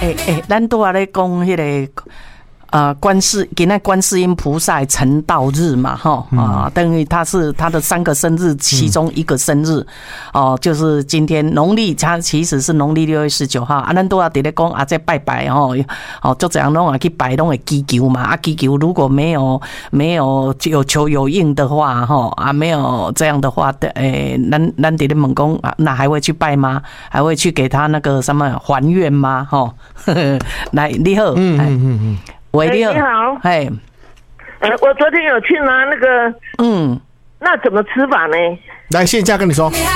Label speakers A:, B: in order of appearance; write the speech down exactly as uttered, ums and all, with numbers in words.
A: 诶诶，咱都啊咧讲迄个。呃，观世今天观世音菩萨成道日嘛，哈啊，等于他是他的三个生日其中一个生日，哦、呃，就是今天农历，它其实是农历六月十九号。啊，咱都要伫咧讲啊，在拜拜吼，哦，就这样弄啊去拜，弄会祈求嘛，啊祈求如果没有没有有求有应的话，哈啊没有这样的话的，诶，咱咱伫咧问讲啊，那还会去拜吗？还会去给他那个什么还愿吗？哈，来，你好，嗯嗯嗯嗯。喂，你好，
B: 你好，
A: 哎，
B: 呃，我昨天有去拿那个，
A: 嗯，
B: 那怎么吃法呢？
C: 来，现价跟你说，